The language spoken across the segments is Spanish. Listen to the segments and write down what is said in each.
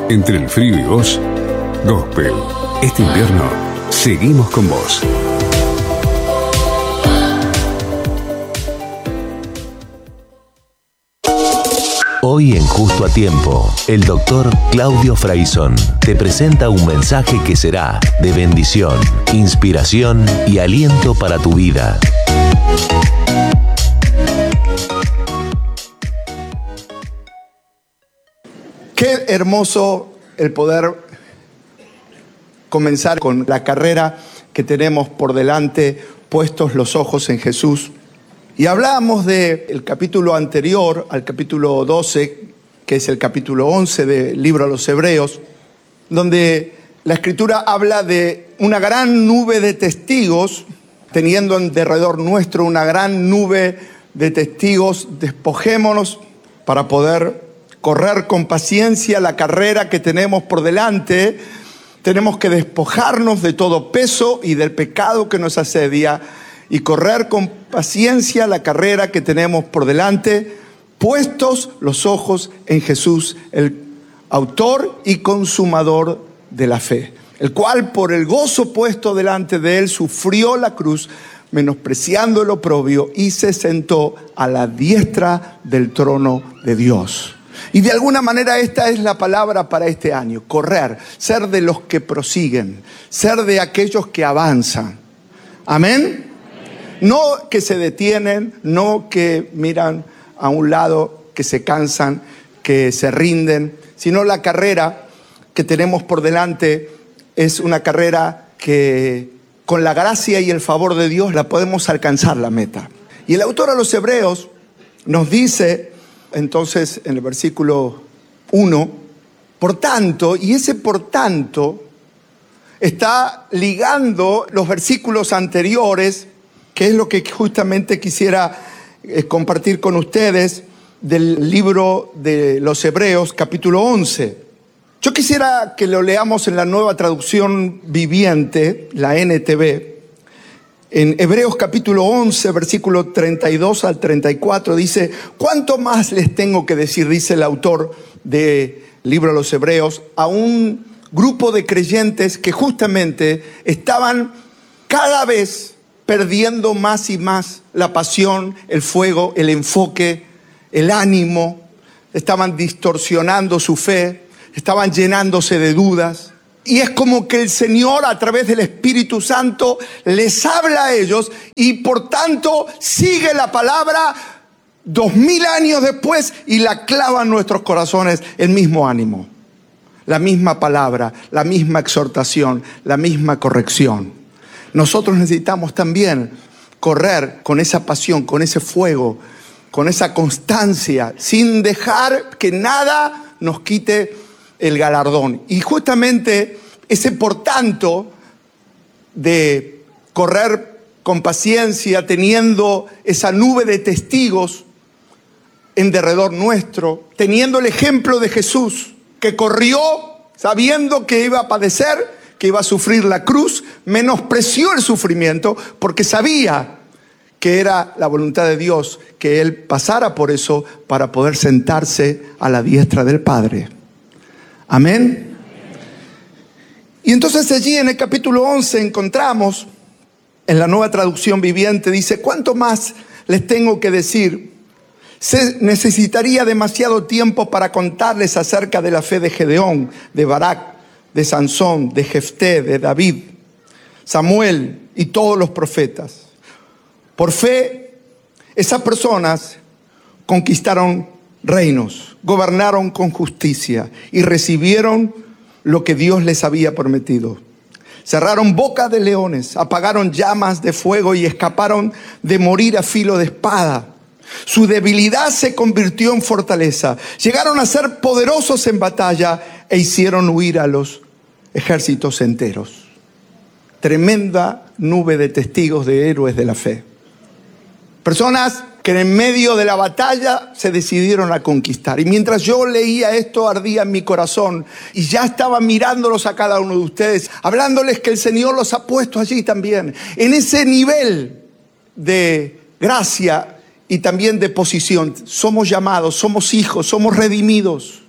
Entre el frío y vos, Gospel. Este invierno, seguimos con vos. Hoy en Justo a Tiempo, el doctor Claudio Fraizón te presenta un mensaje que será de bendición, inspiración y aliento para tu vida. Qué hermoso el poder comenzar con la carrera que tenemos por delante, puestos los ojos en Jesús. Y hablábamos del capítulo anterior, al capítulo 12, que es el capítulo 11 del libro a los Hebreos, donde la Escritura habla de una gran nube de testigos, teniendo en derredor nuestro una gran nube de testigos. Despojémonos para poder correr con paciencia la carrera que tenemos por delante. Tenemos que despojarnos de todo peso y del pecado que nos asedia y correr con paciencia la carrera que tenemos por delante, puestos los ojos en Jesús, el autor y consumador de la fe, el cual por el gozo puesto delante de él sufrió la cruz, menospreciando el oprobio, y se sentó a la diestra del trono de Dios. Y de alguna manera esta es la palabra para este año: correr, ser de los que prosiguen, ser de aquellos que avanzan. Amén. No que se detienen, no que miran a un lado, que se cansan, que se rinden, sino la carrera que tenemos por delante es una carrera que con la gracia y el favor de Dios la podemos alcanzar la meta. Y el autor a los Hebreos nos dice entonces en el versículo 1, por tanto, y ese por tanto está ligando los versículos anteriores, que es lo que justamente quisiera compartir con ustedes del libro de los Hebreos, capítulo 11. Yo quisiera que lo leamos en la Nueva Traducción Viviente, la NTV. En Hebreos capítulo 11, versículo 32 al 34, dice: ¿cuánto más les tengo que decir? Dice el autor del libro de los Hebreos a un grupo de creyentes que justamente estaban cada vez perdiendo más y más la pasión, el fuego, el enfoque, el ánimo. Estaban distorsionando su fe, estaban llenándose de dudas. Y es como que el Señor, a través del Espíritu Santo, les habla a ellos y por tanto sigue la palabra 2000 años después y la clava en nuestros corazones el mismo ánimo, la misma palabra, la misma exhortación, la misma corrección. Nosotros necesitamos también correr con esa pasión, con ese fuego, con esa constancia, sin dejar que nada nos quite el galardón. Y justamente ese por tanto de correr con paciencia, teniendo esa nube de testigos en derredor nuestro, teniendo el ejemplo de Jesús, que corrió sabiendo que iba a padecer, que iba a sufrir la cruz, menospreció el sufrimiento porque sabía que era la voluntad de Dios que Él pasara por eso para poder sentarse a la diestra del Padre. Amén. Y entonces allí en el capítulo 11 encontramos, en la Nueva Traducción Viviente, dice: ¿cuánto más les tengo que decir? Se necesitaría demasiado tiempo para contarles acerca de la fe de Gedeón, de Barak, de Sansón, de Jefté, de David, Samuel y todos los profetas. Por fe, esas personas conquistaron reinos, gobernaron con justicia y recibieron lo que Dios les había prometido. Cerraron bocas de leones, apagaron llamas de fuego y escaparon de morir a filo de espada. Su debilidad se convirtió en fortaleza. Llegaron a ser poderosos en batalla e hicieron huir a los ejércitos enteros. Tremenda nube de testigos, de héroes de la fe. Personas que en medio de la batalla se decidieron a conquistar. Y mientras yo leía esto, ardía en mi corazón. Y ya estaba mirándolos a cada uno de ustedes, hablándoles que el Señor los ha puesto allí también, en ese nivel de gracia y también de posición. Somos llamados, somos hijos, somos redimidos.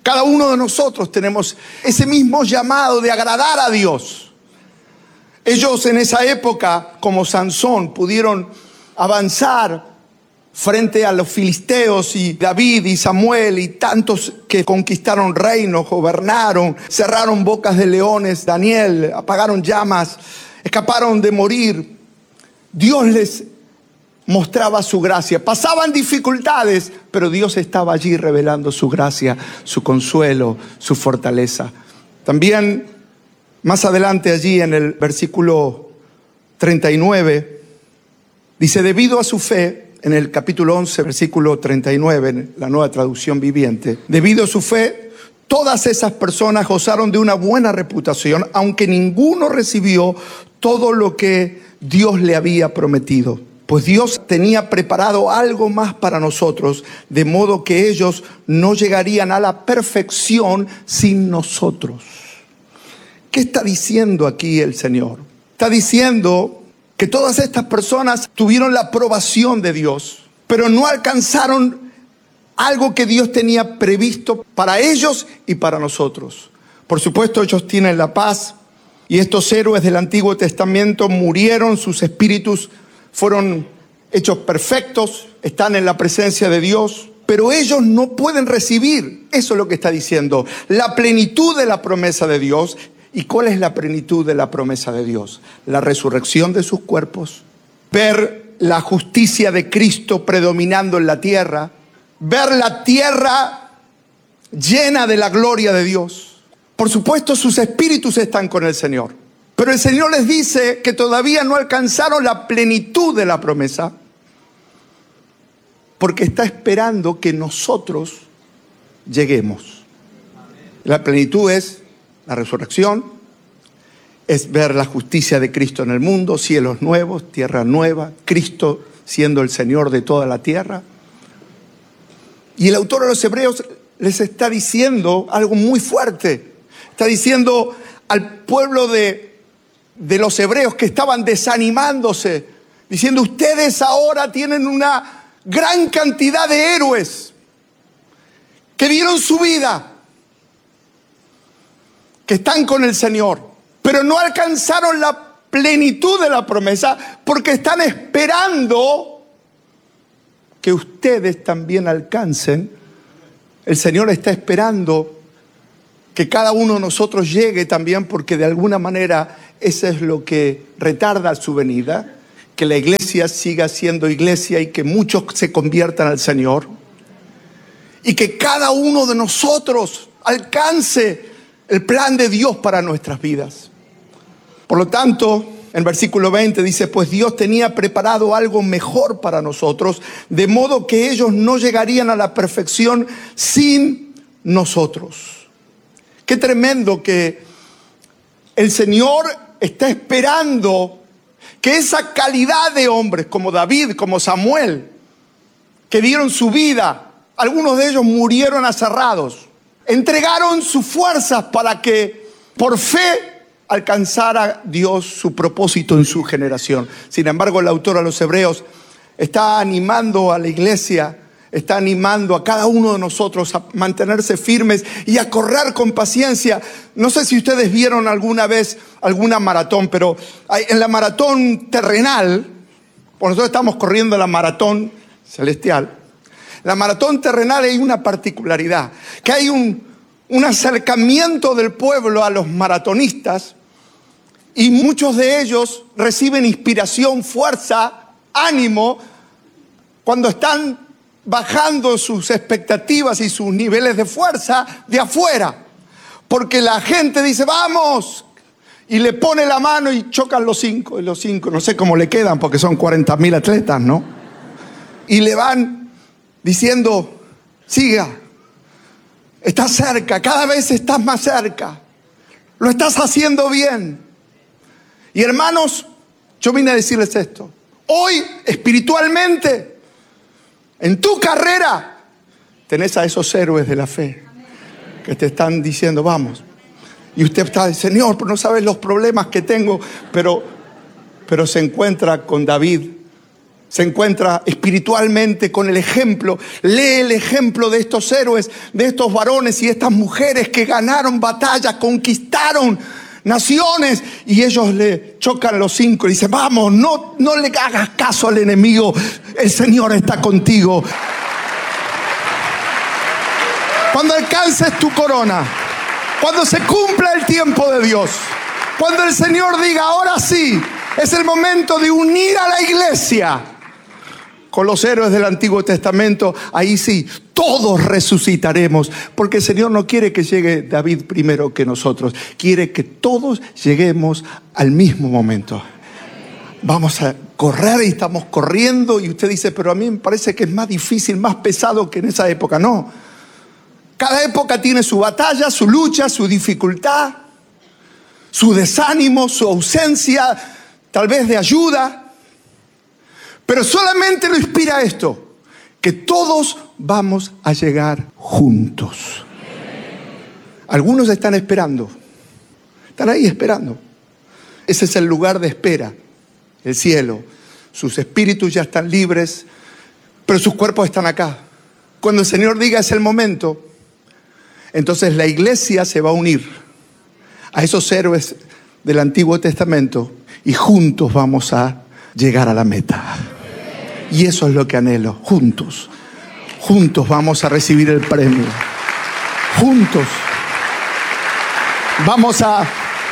Cada uno de nosotros tenemos ese mismo llamado de agradar a Dios. Ellos en esa época, como Sansón, pudieron avanzar frente a los filisteos, y David y Samuel y tantos que conquistaron reinos, gobernaron, cerraron bocas de leones, Daniel, apagaron llamas, escaparon de morir. Dios les mostraba su gracia. Pasaban dificultades, pero Dios estaba allí revelando su gracia, su consuelo, su fortaleza. También más adelante allí en el versículo 39, dice, debido a su fe, en el capítulo 11, versículo 39, en la Nueva Traducción Viviente, debido a su fe, todas esas personas gozaron de una buena reputación, aunque ninguno recibió todo lo que Dios le había prometido. Pues Dios tenía preparado algo más para nosotros, de modo que ellos no llegarían a la perfección sin nosotros. ¿Qué está diciendo aquí el Señor? Está diciendo que todas estas personas tuvieron la aprobación de Dios, pero no alcanzaron algo que Dios tenía previsto para ellos y para nosotros. Por supuesto, ellos tienen la paz, y estos héroes del Antiguo Testamento murieron, sus espíritus fueron hechos perfectos, están en la presencia de Dios, pero ellos no pueden recibir, eso es lo que está diciendo, la plenitud de la promesa de Dios. ¿Y cuál es la plenitud de la promesa de Dios? La resurrección de sus cuerpos, ver la justicia de Cristo predominando en la tierra, ver la tierra llena de la gloria de Dios. Por supuesto, sus espíritus están con el Señor, pero el Señor les dice que todavía no alcanzaron la plenitud de la promesa, porque está esperando que nosotros lleguemos. La plenitud es la resurrección, es ver la justicia de Cristo en el mundo, cielos nuevos, tierra nueva, Cristo siendo el Señor de toda la tierra. Y el autor de los Hebreos les está diciendo algo muy fuerte. Está diciendo al pueblo de los hebreos que estaban desanimándose, diciendo, ustedes ahora tienen una gran cantidad de héroes que dieron su vida, que están con el Señor, pero no alcanzaron la plenitud de la promesa porque están esperando que ustedes también alcancen. El Señor está esperando que cada uno de nosotros llegue también, porque de alguna manera eso es lo que retarda su venida, que la iglesia siga siendo iglesia y que muchos se conviertan al Señor, y que cada uno de nosotros alcance el plan de Dios para nuestras vidas. Por lo tanto, en versículo 20 dice, pues Dios tenía preparado algo mejor para nosotros, de modo que ellos no llegarían a la perfección sin nosotros. Qué tremendo que el Señor está esperando que esa calidad de hombres como David, como Samuel, que dieron su vida, algunos de ellos murieron aserrados, entregaron sus fuerzas para que por fe alcanzara Dios su propósito en su generación. Sin embargo, el autor a los Hebreos está animando a la iglesia, está animando a cada uno de nosotros a mantenerse firmes y a correr con paciencia. No sé si ustedes vieron alguna vez alguna maratón, pero en la maratón terrenal, pues nosotros estamos corriendo la maratón celestial. La maratón terrenal hay una particularidad, que hay un acercamiento del pueblo a los maratonistas, y muchos de ellos reciben inspiración, fuerza, ánimo, cuando están bajando sus expectativas y sus niveles de fuerza de afuera. Porque la gente dice, vamos, y le pone la mano y chocan los cinco, no sé cómo le quedan, porque son 40.000 atletas, ¿no? Y le van diciendo, siga, estás cerca, cada vez estás más cerca, lo estás haciendo bien. Y hermanos, yo vine a decirles esto, hoy espiritualmente, en tu carrera, tenés a esos héroes de la fe que te están diciendo, vamos. Y usted está, Señor, pero no sabes los problemas que tengo, pero se encuentra con David, se encuentra espiritualmente con el ejemplo. Lee el ejemplo de estos héroes, de estos varones y estas mujeres que ganaron batallas, conquistaron naciones, y ellos le chocan los cinco y dicen: vamos, no le hagas caso al enemigo, el Señor está contigo. Cuando alcances tu corona, cuando se cumpla el tiempo de Dios, cuando el Señor diga: ahora sí, es el momento de unir a la iglesia con los héroes del Antiguo Testamento, ahí sí, todos resucitaremos, porque el Señor no quiere que llegue David primero que nosotros, quiere que todos lleguemos al mismo momento. Vamos a correr y estamos corriendo, y usted dice: pero a mí me parece que es más difícil, más pesado que en esa época. No, cada época tiene su batalla, su lucha, su dificultad, su desánimo, su ausencia, tal vez de ayuda. Pero solamente lo inspira esto: que todos vamos a llegar juntos. Algunos están esperando, están ahí esperando. Ese es el lugar de espera, el cielo. Sus espíritus ya están libres, pero sus cuerpos están acá. Cuando el Señor diga: es el momento, entonces la iglesia se va a unir a esos héroes del Antiguo Testamento y juntos vamos a llegar a la meta. Y eso es lo que anhelo. Juntos vamos a recibir el premio. Juntos vamos a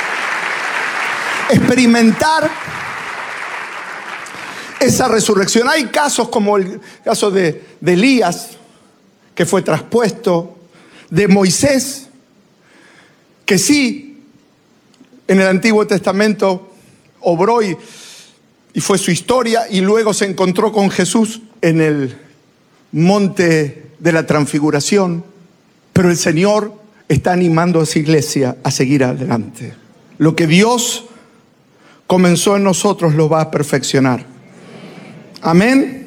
experimentar esa resurrección. Hay casos como el caso de Elías, que fue traspuesto, de Moisés, que sí, en el Antiguo Testamento obró y fue su historia, y luego se encontró con Jesús en el monte de la transfiguración. Pero el Señor está animando a su iglesia a seguir adelante. Lo que Dios comenzó en nosotros lo va a perfeccionar. Amén.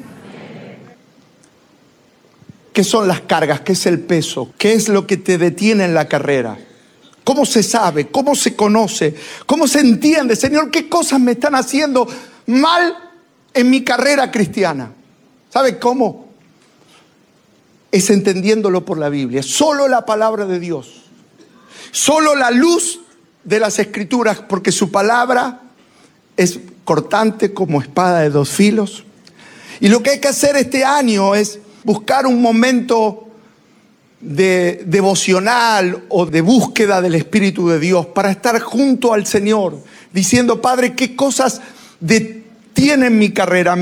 ¿Qué son las cargas? ¿Qué es el peso? ¿Qué es lo que te detiene en la carrera? ¿Cómo se sabe? ¿Cómo se conoce? ¿Cómo se entiende? Señor, ¿qué cosas me están haciendo mal en mi carrera cristiana? ¿Sabe cómo? Es entendiéndolo por la Biblia. Solo la palabra de Dios, solo la luz de las Escrituras, porque su palabra es cortante como espada de dos filos. Y lo que hay que hacer este año es buscar un momento de devocional o de búsqueda del Espíritu de Dios para estar junto al Señor, diciendo: Padre, ¿qué cosas detienen mi carrera?